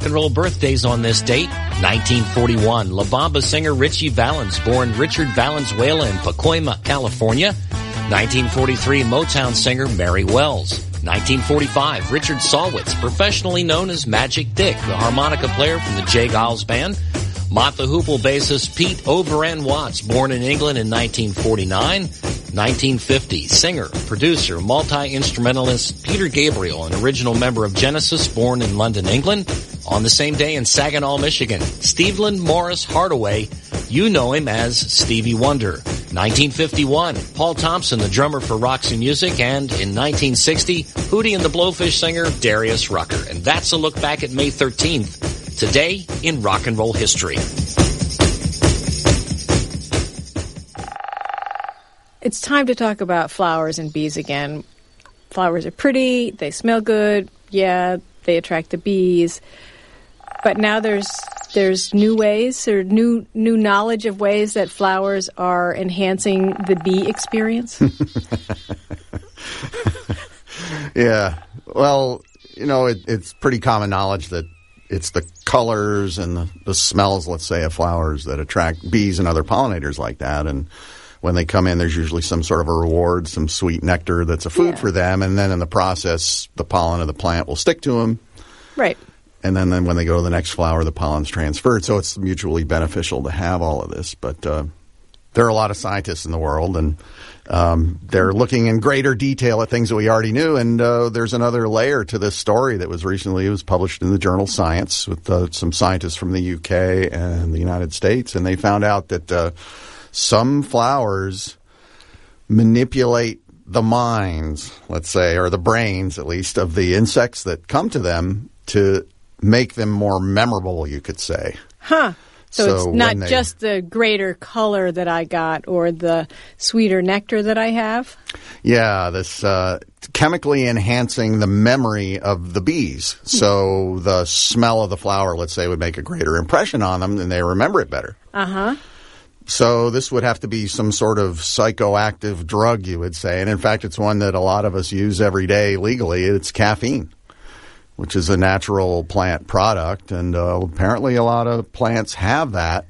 rock and roll birthdays on this date. 1941, La Bamba singer Ritchie Valens, born Richard Valenzuela in Pacoima, California. 1943, Motown singer Mary Wells. 1945, Richard Salwitz, professionally known as Magic Dick, the harmonica player from the J. Giles Band. Mott the Hoople bassist Pete Oberon Watts, born in England in 1949. 1950, singer, producer, multi-instrumentalist Peter Gabriel, an original member of Genesis, born in London, England. On the same day in Saginaw, Michigan, Stevland Morris Hardaway, you know him as Stevie Wonder. 1951, Paul Thompson, the drummer for Roxy Music, and in 1960, Hootie and the Blowfish singer Darius Rucker. And that's a look back at May 13th, today in rock and roll history. It's time to talk about flowers and bees again. Flowers are pretty, they smell good, yeah, they attract the bees. But now there's new ways or new knowledge of ways that flowers are enhancing the bee experience. Yeah. Well, you know, it's pretty common knowledge that it's the colors and the smells, let's say, of flowers that attract bees and other pollinators like that. And when they come in, there's usually some sort of a reward, some sweet nectar that's a food for them. And then in the process, the pollen of the plant will stick to them. Right. And then when they go to the next flower, the pollen's transferred. So it's mutually beneficial to have all of this. But there are a lot of scientists in the world, and they're looking in greater detail at things that we already knew. And there's another layer to this story that was published in the journal Science with some scientists from the UK and the United States. And they found out that some flowers manipulate the minds, let's say, or the brains at least, of the insects that come to them to make them more memorable, you could say. Huh. So it's not just the greater color that I got or the sweeter nectar that I have? Yeah, this chemically enhancing the memory of the bees. So the smell of the flower, let's say, would make a greater impression on them and they remember it better. Uh-huh. So this would have to be some sort of psychoactive drug, you would say. And in fact, it's one that a lot of us use every day legally. It's caffeine, which is a natural plant product. And apparently a lot of plants have that,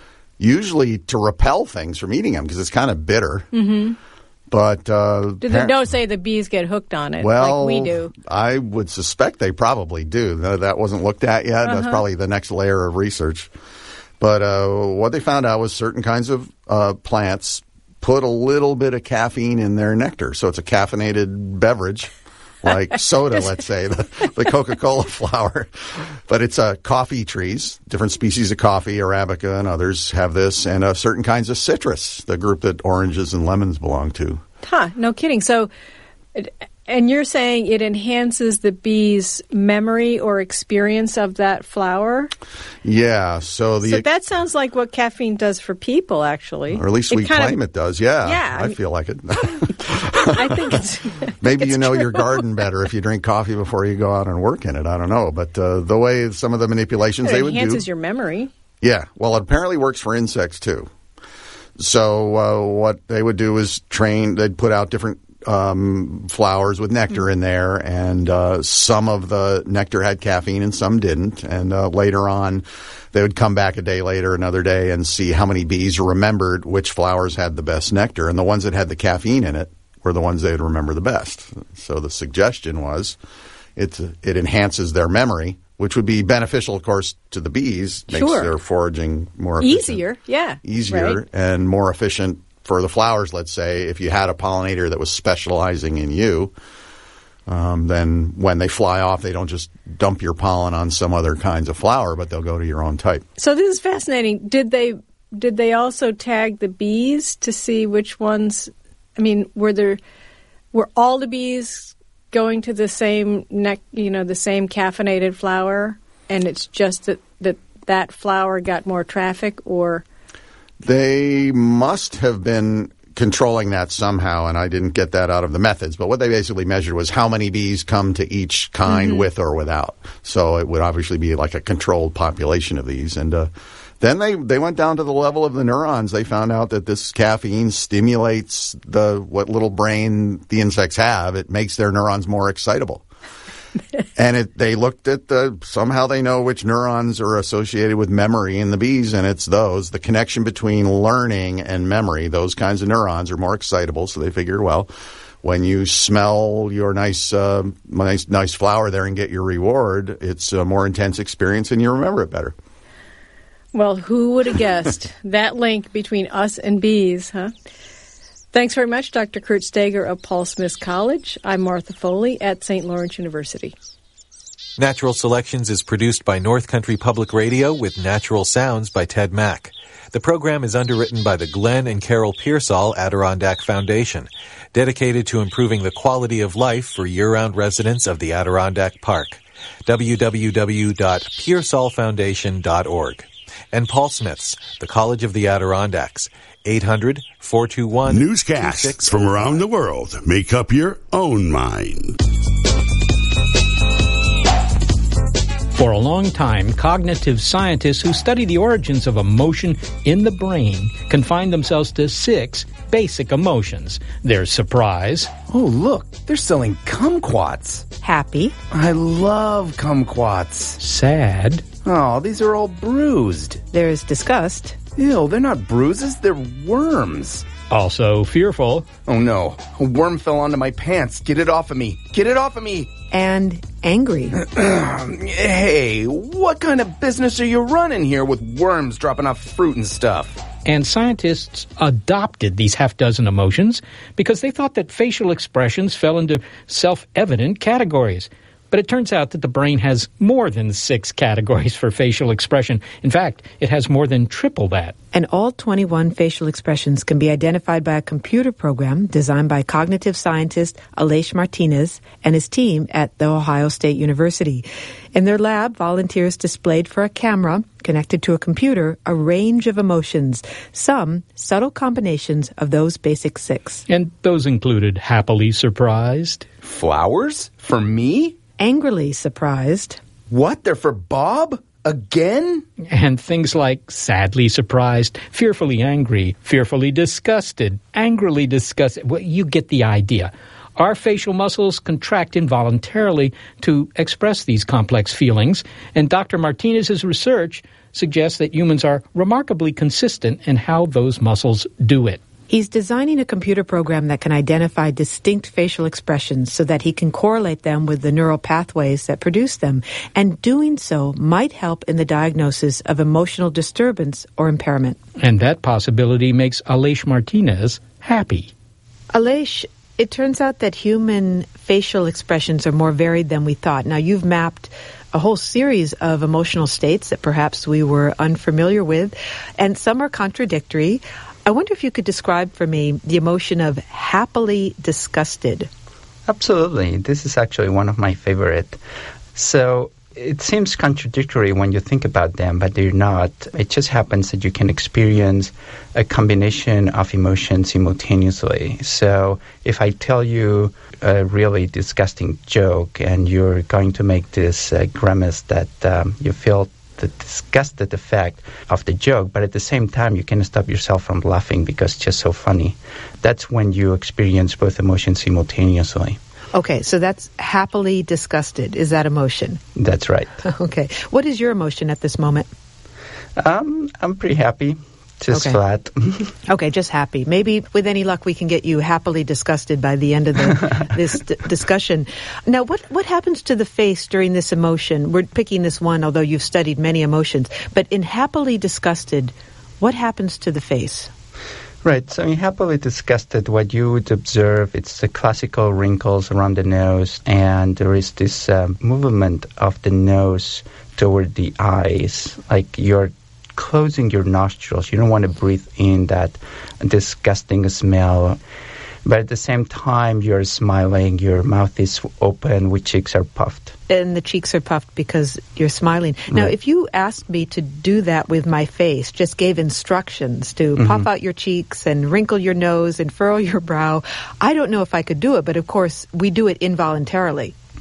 usually to repel things from eating them because it's kind of bitter. Mm-hmm. But don't say the bees get hooked on it like we do. I would suspect they probably do. That wasn't looked at yet. That's probably the next layer of research. But what they found out was certain kinds of plants put a little bit of caffeine in their nectar. So it's a caffeinated beverage, like soda, let's say, the Coca-Cola flower. But it's coffee trees, different species of coffee, Arabica and others have this, and certain kinds of citrus, the group that oranges and lemons belong to. Huh, no kidding. So, and you're saying it enhances the bee's memory or experience of that flower? Yeah. So that sounds like what caffeine does for people, actually. Or at least we claim it does. Yeah. I feel like it. I think it's maybe it's you know true. your garden better if you drink coffee before you go out and work in it. I don't know. But the way some of the manipulations they would do. It enhances your memory. Yeah. Well, it apparently works for insects, too. So what they would do is they'd put out different flowers with nectar in there, and some of the nectar had caffeine and some didn't. And later on, they would come back a day later, another day, and see how many bees remembered which flowers had the best nectar. And the ones that had the caffeine in it were the ones they would remember the best. So the suggestion was it enhances their memory, which would be beneficial, of course, to the bees. Makes their foraging more efficient. Easier right. And more efficient for the flowers, let's say. If you had a pollinator that was specializing in you, then when they fly off, they don't just dump your pollen on some other kinds of flower, but they'll go to your own type. So this is fascinating. Did they also tag the bees to see which ones? I mean, were all the bees going to the same the same caffeinated flower, and it's just that flower got more traffic, or? They must have been controlling that somehow, and I didn't get that out of the methods. But what they basically measured was how many bees come to each kind with or without. So it would obviously be like a controlled population of these. And then they went down to the level of the neurons. They found out that this caffeine stimulates what little brain the insects have. It makes their neurons more excitable. And they looked at somehow they know which neurons are associated with memory in the bees, and it's those. The connection between learning and memory, those kinds of neurons are more excitable, so they figure, well, when you smell your nice flower there and get your reward, it's a more intense experience and you remember it better. Well, who would have guessed that link between us and bees, huh? Thanks very much, Dr. Kurt Steger of Paul Smith College. I'm Martha Foley at St. Lawrence University. Natural Selections is produced by North Country Public Radio with natural sounds by Ted Mack. The program is underwritten by the Glenn and Carol Pearsall Adirondack Foundation, dedicated to improving the quality of life for year-round residents of the Adirondack Park. www.pearsallfoundation.org. And Paul Smith's, the College of the Adirondacks, 800-421... Newscasts from around the world. Make up your own mind. For a long time, cognitive scientists who study the origins of emotion in the brain confined themselves to 6 basic emotions. There's surprise. Oh, look, they're selling kumquats. Happy. I love kumquats. Sad. Oh, these are all bruised. There's disgust. Ew, they're not bruises, they're worms. Also fearful. Oh no, a worm fell onto my pants. Get it off of me. Get it off of me. And angry. Hey, what kind of business are you running here with worms dropping off fruit and stuff? And scientists adopted these half-dozen emotions because they thought that facial expressions fell into self-evident categories. But it turns out that the brain has more than 6 categories for facial expression. In fact, it has more than triple that. And all 21 facial expressions can be identified by a computer program designed by cognitive scientist Aleix Martinez and his team at The Ohio State University. In their lab, volunteers displayed for a camera connected to a computer a range of emotions, some subtle combinations of those basic 6. And those included happily surprised. Flowers? For me? Angrily surprised. What? They're for Bob? Again? And things like sadly surprised, fearfully angry, fearfully disgusted, angrily disgusted. Well, you get the idea. Our facial muscles contract involuntarily to express these complex feelings, and Dr. Martinez's research suggests that humans are remarkably consistent in how those muscles do it. He's designing a computer program that can identify distinct facial expressions so that he can correlate them with the neural pathways that produce them, and doing so might help in the diagnosis of emotional disturbance or impairment. And that possibility makes Aleix Martinez happy. Aleix, it turns out that human facial expressions are more varied than we thought. Now, you've mapped a whole series of emotional states that perhaps we were unfamiliar with, and some are contradictory. I wonder if you could describe for me the emotion of happily disgusted. Absolutely. This is actually one of my favorite. So it seems contradictory when you think about them, but they're not. It just happens that you can experience a combination of emotions simultaneously. So if I tell you a really disgusting joke and you're going to make this grimace that you feel the disgusted effect of the joke, but at the same time you can't stop yourself from laughing because it's just so funny. That's when you experience both emotions simultaneously. Okay, so that's happily disgusted. Is that emotion? That's right. Okay. What is your emotion at this moment? I'm pretty happy. Just flat. Okay, just happy. Maybe with any luck we can get you happily disgusted by the end of this discussion. Now, what happens to the face during this emotion? We're picking this one, although you've studied many emotions. But in happily disgusted, what happens to the face? Right. So in happily disgusted, what you would observe, it's the classical wrinkles around the nose, and there is this movement of the nose toward the eyes, like you're closing your nostrils. You don't want to breathe in that disgusting smell. But at the same time, you're smiling, your mouth is open, your cheeks are puffed. And the cheeks are puffed because you're smiling. Now, right. If you asked me to do that with my face, just gave instructions to puff out your cheeks and wrinkle your nose and furrow your brow, I don't know if I could do it, but of course, we do it involuntarily.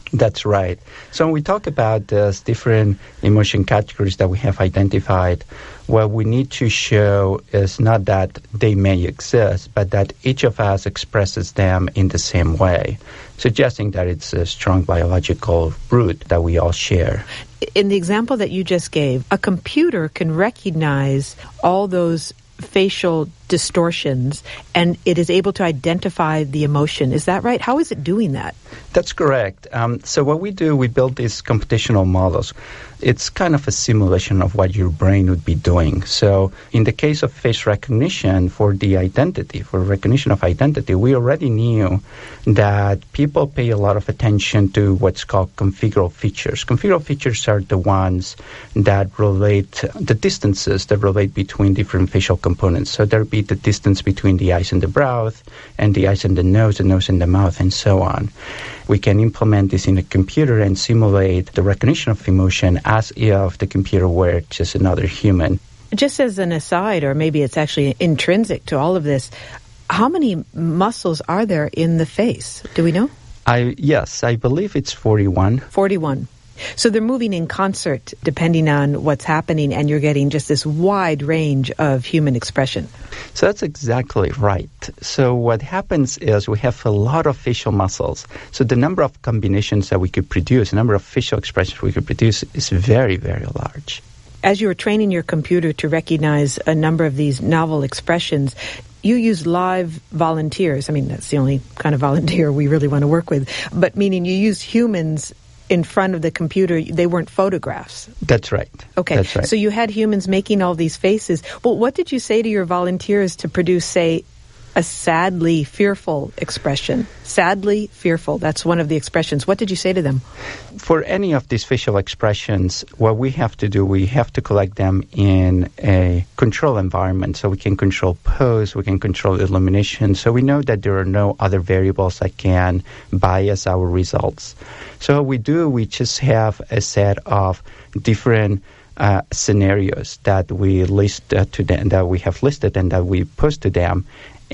That's right. So when we talk about these different emotion categories that we have identified, what we need to show is not that they may exist, but that each of us expresses them in the same way, suggesting that it's a strong biological root that we all share. In the example that you just gave, a computer can recognize all those facial distortions, and it is able to identify the emotion. Is that right? How is it doing that? That's correct. So what we do, we build these computational models. It's kind of a simulation of what your brain would be doing. So in the case of face recognition, for recognition of identity, we already knew that people pay a lot of attention to what's called configural features. Configural features are the ones that relate, the distances that relate between different facial components. So there be the distance between the eyes and the brows, and the eyes and the nose and the mouth, and so on. We can implement this in a computer and simulate the recognition of emotion as if the computer were just another human. Just as an aside, or maybe it's actually intrinsic to all of this, how many muscles are there in the face? Do we know? Yes, I believe it's 41. 41. So they're moving in concert depending on what's happening, and you're getting just this wide range of human expression. So that's exactly right. So what happens is we have a lot of facial muscles. So the number of combinations that we could produce, the number of facial expressions we could produce is very, very large. As you were training your computer to recognize a number of these novel expressions, you use live volunteers. I mean, that's the only kind of volunteer we really want to work with. But meaning you use humans in front of the computer. They weren't photographs. That's right. Okay. That's right. So you had humans making all these faces. Well, what did you say to your volunteers to produce, say, a sadly fearful expression? Sadly fearful. That's one of the expressions. What did you say to them? For any of these facial expressions, what we have to do, we have to collect them in a control environment. So we can control pose, we can control illumination. So we know that there are no other variables that can bias our results. So what we do, we just have a set of different scenarios that we list to them, that we have listed and that we post to them.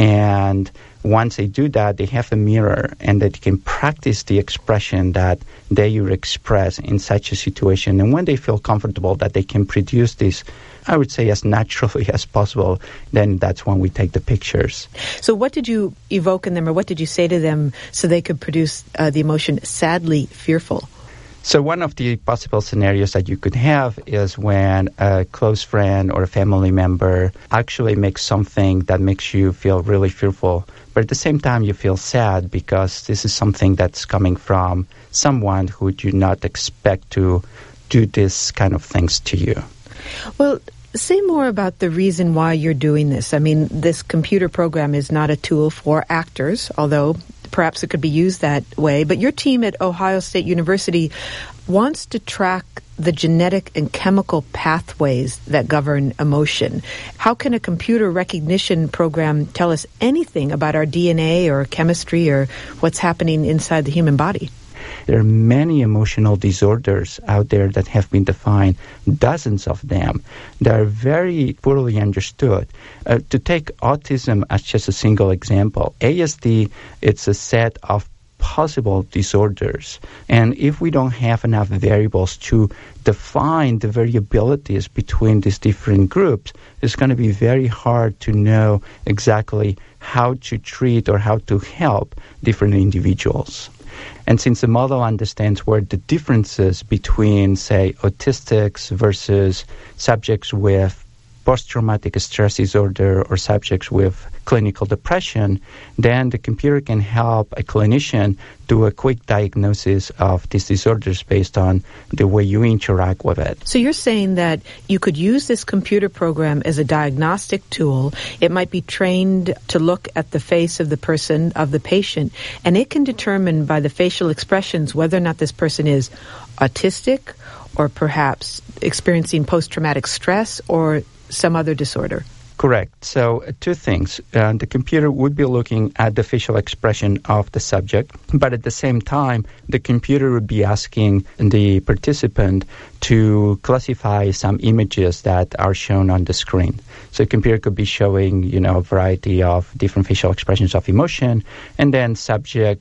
And once they do that, they have a mirror, and they can practice the expression that they would express in such a situation. And when they feel comfortable that they can produce this, I would say, as naturally as possible, then that's when we take the pictures. So what did you evoke in them, or what did you say to them so they could produce the emotion sadly fearful? So one of the possible scenarios that you could have is when a close friend or a family member actually makes something that makes you feel really fearful, but at the same time you feel sad because this is something that's coming from someone who you not expect to do this kind of things to you. Well, say more about the reason why you're doing this. I mean, this computer program is not a tool for actors, although perhaps it could be used that way. But your team at Ohio State University wants to track the genetic and chemical pathways that govern emotion. How can a computer recognition program tell us anything about our DNA or chemistry or what's happening inside the human body? There are many emotional disorders out there that have been defined, dozens of them, that are very poorly understood. To take autism as just a single example, ASD, it's a set of possible disorders. And if we don't have enough variables to define the variabilities between these different groups, it's going to be very hard to know exactly how to treat or how to help different individuals. And since the model understands where the differences between, say, autistics versus subjects with post-traumatic stress disorder or subjects with clinical depression, then the computer can help a clinician do a quick diagnosis of these disorders based on the way you interact with it. So you're saying that you could use this computer program as a diagnostic tool. It might be trained to look at the face of the person, of the patient, and it can determine by the facial expressions whether or not this person is autistic or perhaps experiencing post-traumatic stress or some other disorder. Correct. So two things. The computer would be looking at the facial expression of the subject, but at the same time, the computer would be asking the participant to classify some images that are shown on the screen. So the computer could be showing, a variety of different facial expressions of emotion, and then subjects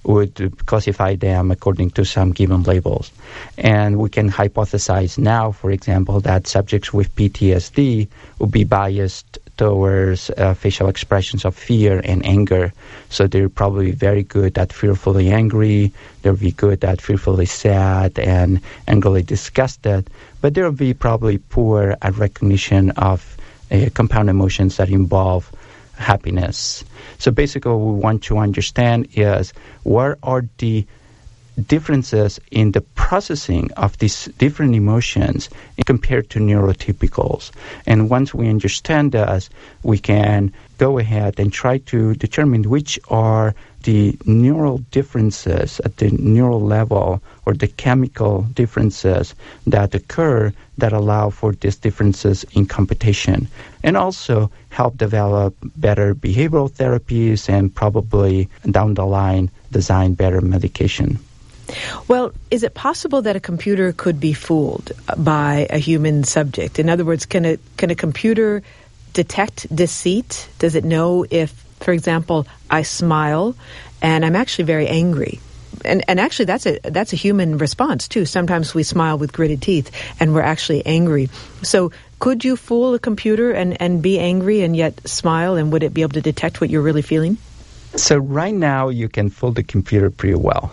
would classify them according to some given labels. And we can hypothesize now, for example, that subjects with PTSD would be biased towards facial expressions of fear and anger. So they're probably very good at fearfully angry, they'll be good at fearfully sad and angrily disgusted, but they'll be probably poor at recognition of compound emotions that involve happiness. So basically what we want to understand is what are the differences in the processing of these different emotions compared to neurotypicals. And once we understand this, we can go ahead and try to determine which are the neural differences at the neural level or the chemical differences that occur that allow for these differences in computation, and also help develop better behavioral therapies and probably down the line design better medication. Well, is it possible that a computer could be fooled by a human subject? In other words, can a computer detect deceit? Does it know if, for example, I smile and I'm actually very angry? And actually, that's a human response, too. Sometimes we smile with gritted teeth and we're actually angry. So could you fool a computer and be angry and yet smile, and would it be able to detect what you're really feeling? So right now, you can fool the computer pretty well.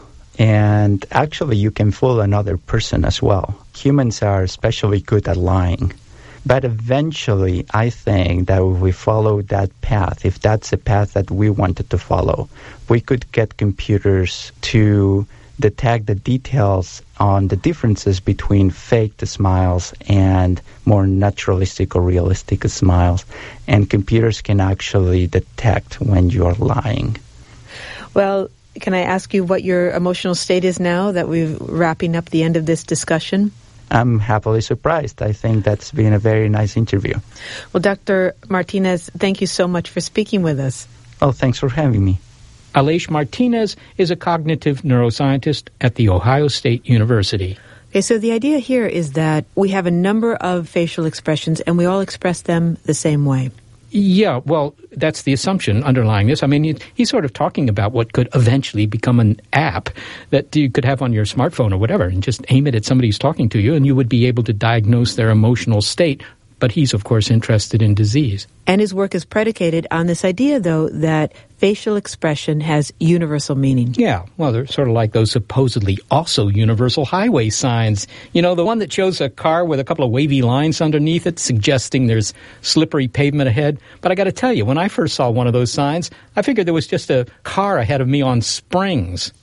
And actually, you can fool another person as well. Humans are especially good at lying. But eventually, I think that if we follow that path, if that's the path that we wanted to follow, we could get computers to detect the details on the differences between faked smiles and more naturalistic or realistic smiles. And computers can actually detect when you're lying. Well, can I ask you what your emotional state is now that we're wrapping up the end of this discussion? I'm happily surprised. I think that's been a very nice interview. Well, Dr. Martinez, thank you so much for speaking with us. Oh, thanks for having me. Aleix Martinez is a cognitive neuroscientist at The Ohio State University. Okay, so the idea here is that we have a number of facial expressions and we all express them the same way. Yeah, well, that's the assumption underlying this. I mean, he's sort of talking about what could eventually become an app that you could have on your smartphone or whatever and just aim it at somebody who's talking to you, and you would be able to diagnose their emotional state. But he's, of course, interested in disease. And his work is predicated on this idea, though, that facial expression has universal meaning. Yeah, well, they're sort of like those supposedly also universal highway signs. You know, the one that shows a car with a couple of wavy lines underneath it, suggesting there's slippery pavement ahead. But I got to tell you, when I first saw one of those signs, I figured there was just a car ahead of me on springs.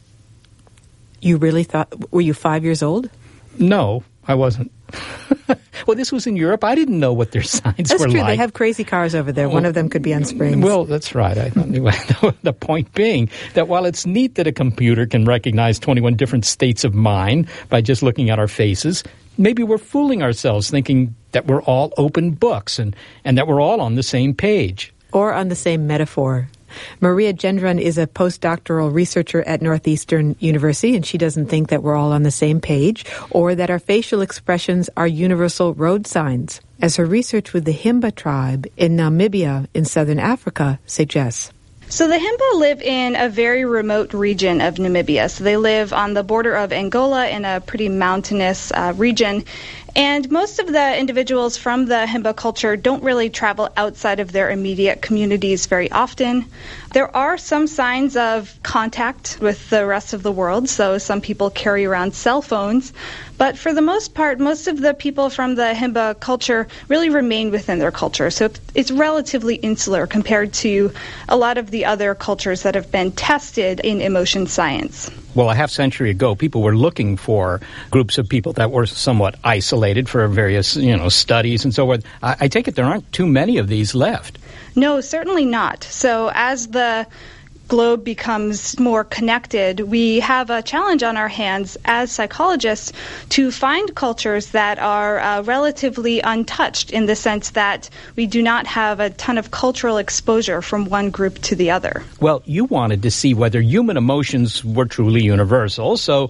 You really thought, were you 5 years old? No, I wasn't. Well, this was in Europe. I didn't know what their signs were like. That's true. They have crazy cars over there. One of them could be on springs. Well, that's right. The point being that while it's neat that a computer can recognize 21 different states of mind by just looking at our faces, maybe we're fooling ourselves thinking that we're all open books and that we're all on the same page. Or on the same metaphor. Maria Gendron is a postdoctoral researcher at Northeastern University, and she doesn't think that we're all on the same page or that our facial expressions are universal road signs, as her research with the Himba tribe in Namibia in southern Africa suggests. So the Himba live in a very remote region of Namibia. So they live on the border of Angola in a pretty mountainous region. And most of the individuals from the Himba culture don't really travel outside of their immediate communities very often. There are some signs of contact with the rest of the world, so some people carry around cell phones. But for the most part, most of the people from the Himba culture really remain within their culture. So it's relatively insular compared to a lot of the other cultures that have been tested in emotion science. Well, a half century ago, people were looking for groups of people that were somewhat isolated for various, studies and so forth. I take it there aren't too many of these left. No, certainly not. So as the globe becomes more connected, we have a challenge on our hands as psychologists to find cultures that are relatively untouched in the sense that we do not have a ton of cultural exposure from one group to the other. Well, you wanted to see whether human emotions were truly universal, so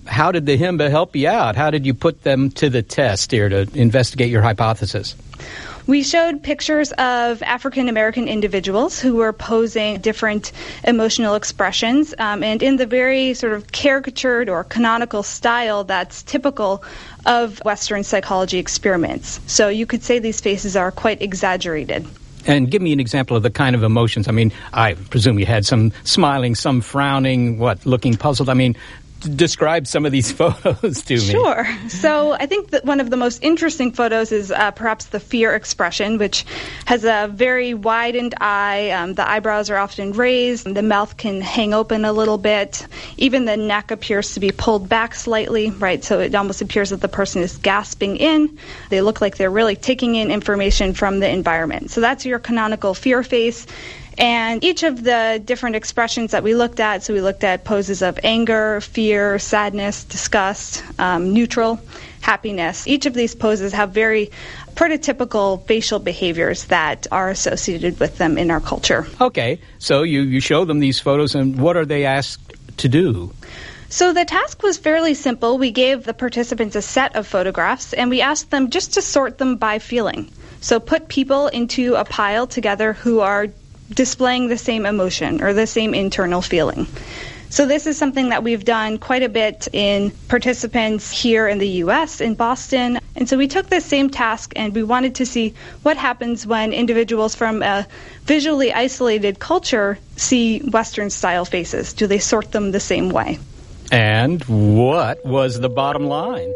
how did the Himba help you out? How did you put them to the test here to investigate your hypothesis? We showed pictures of African American individuals who were posing different emotional expressions, and in the very sort of caricatured or canonical style that's typical of Western psychology experiments. So you could say these faces are quite exaggerated. And give me an example of the kind of emotions. I mean, I presume you had some smiling, some frowning, looking puzzled. I mean, describe some of these photos to me. Sure. So I think that one of the most interesting photos is perhaps the fear expression, which has a very widened eye. The eyebrows are often raised. The mouth can hang open a little bit. Even the neck appears to be pulled back slightly, right? So it almost appears that the person is gasping in. They look like they're really taking in information from the environment. So that's your canonical fear face. And each of the different expressions that we looked at, so we looked at poses of anger, fear, sadness, disgust, neutral, happiness. Each of these poses have very prototypical facial behaviors that are associated with them in our culture. Okay, so you show them these photos, and what are they asked to do? So the task was fairly simple. We gave the participants a set of photographs, and we asked them just to sort them by feeling. So put people into a pile together who are displaying the same emotion or the same internal feeling. So this is something that we've done quite a bit in participants here in the U.S., in Boston. And so we took this same task and we wanted to see what happens when individuals from a visually isolated culture see Western-style faces. Do they sort them the same way? And what was the bottom line?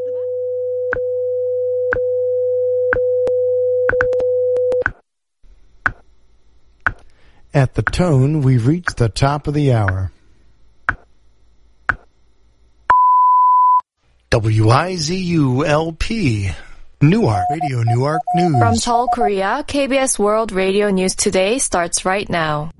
At the tone, we've reached the top of the hour. WIZU-LP, Newark, Radio Newark News. From Seoul, Korea, KBS World Radio News Today starts right now.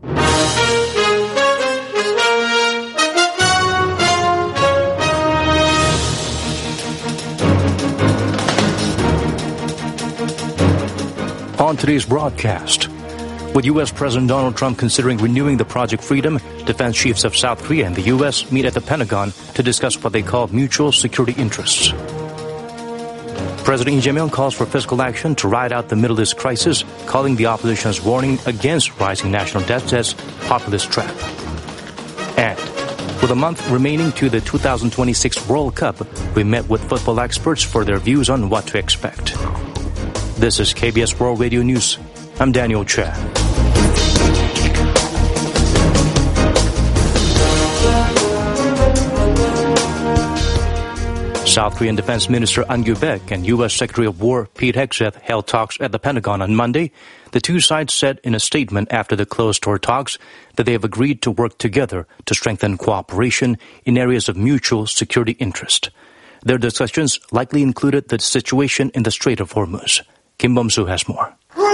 On today's broadcast, with U.S. President Donald Trump considering renewing the Project Freedom, defense chiefs of South Korea and the U.S. meet at the Pentagon to discuss what they call mutual security interests. President Lee Jae-myung calls for fiscal action to ride out the Middle East crisis, calling the opposition's warning against rising national debt as populist trap. And with a month remaining to the 2026 World Cup, we met with football experts for their views on what to expect. This is KBS World Radio News. I'm Daniel Che. South Korean Defense Minister An Gyu-baek and U.S. Secretary of War Pete Hegseth held talks at the Pentagon on Monday. The two sides said in a statement after the closed-door talks that they have agreed to work together to strengthen cooperation in areas of mutual security interest. Their discussions likely included the situation in the Strait of Hormuz. Kim Bum-soo has more.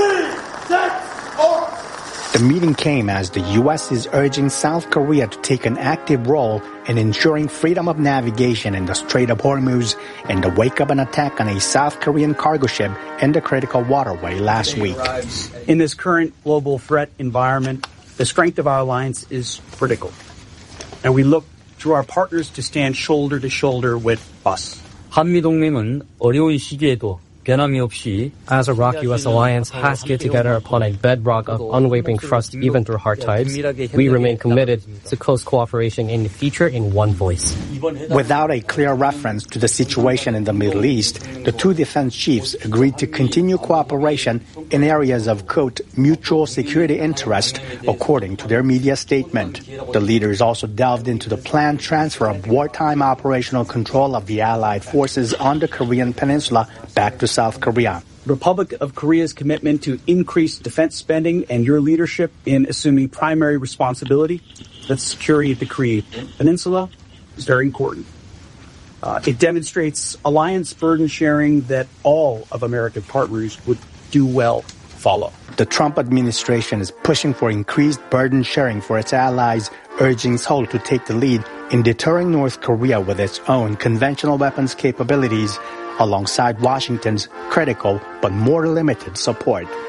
The meeting came as the U.S. is urging South Korea to take an active role in ensuring freedom of navigation in the Strait of Hormuz in the wake of an attack on a South Korean cargo ship in the critical waterway last week. In this current global threat environment, the strength of our alliance is critical. And we look to our partners to stand shoulder to shoulder with us. 한미동맹은 어려운 시기에도 변함이 없이 as a ROK-US alliance has to get together upon a bedrock of unwavering trust even through hard times, we remain committed to close cooperation in the future in one voice. Without a clear reference to the situation in the Middle East, the two defense chiefs agreed to continue cooperation in areas of, quote, mutual security interest, according to their media statement. The leaders also delved into the planned transfer of wartime operational control of the Allied forces on the Korean peninsula back to South Korea. The Republic of Korea's commitment to increase defense spending and your leadership in assuming primary responsibility for the security of the Korean Peninsula is very important. It demonstrates alliance burden sharing that all of American partners would do well to follow. The Trump administration is pushing for increased burden sharing for its allies, urging Seoul to take the lead in deterring North Korea with its own conventional weapons capabilities, alongside Washington's critical but more limited support.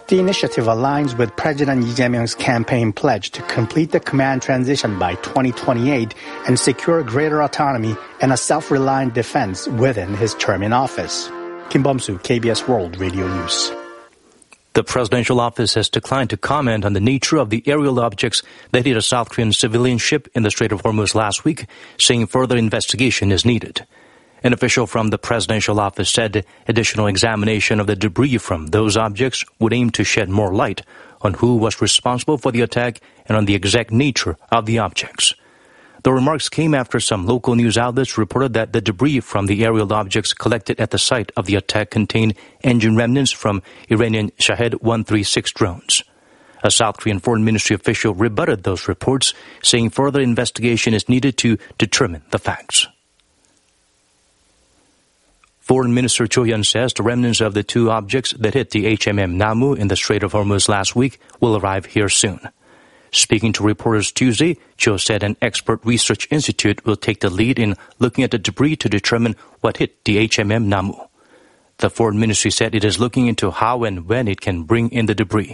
The initiative aligns with President Lee Jae-myung's campaign pledge to complete the command transition by 2028 and secure greater autonomy and a self-reliant defense within his term in office. Kim Bum-soo, KBS World Radio News. The presidential office has declined to comment on the nature of the aerial objects that hit a South Korean civilian ship in the Strait of Hormuz last week, saying further investigation is needed. An official from the presidential office said additional examination of the debris from those objects would aim to shed more light on who was responsible for the attack and on the exact nature of the objects. The remarks came after some local news outlets reported that the debris from the aerial objects collected at the site of the attack contained engine remnants from Iranian Shahed 136 drones. A South Korean Foreign Ministry official rebutted those reports, saying further investigation is needed to determine the facts. Foreign Minister Cho Hyun says the remnants of the two objects that hit the HMM Namu in the Strait of Hormuz last week will arrive here soon. Speaking to reporters Tuesday, Cho said an expert research institute will take the lead in looking at the debris to determine what hit the HMM Namu. The Foreign Ministry said it is looking into how and when it can bring in the debris.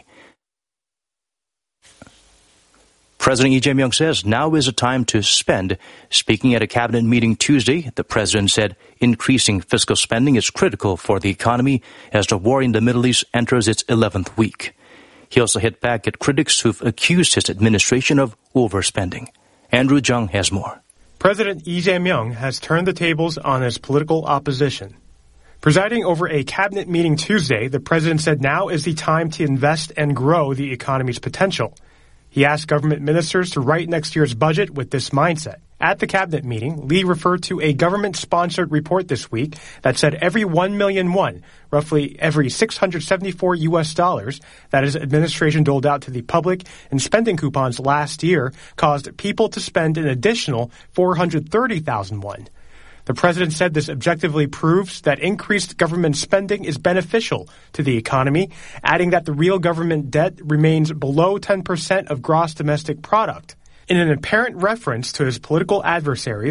President Lee Jae-myung says now is the time to spend. Speaking at a cabinet meeting Tuesday, the president said increasing fiscal spending is critical for the economy as the war in the Middle East enters its 11th week. He also hit back at critics who've accused his administration of overspending. Andrew Jung has more. President Lee Jae-myung has turned the tables on his political opposition. Presiding over a cabinet meeting Tuesday, the president said now is the time to invest and grow the economy's potential. He asked government ministers to write next year's budget with this mindset. At the cabinet meeting, Lee referred to a government-sponsored report this week that said every 1 million won, roughly every $674 that his administration doled out to the public in spending coupons last year caused people to spend an additional 430,000 won. The president said this objectively proves that increased government spending is beneficial to the economy, adding that the real government debt remains below 10% of gross domestic product. In an apparent reference to his political adversaries,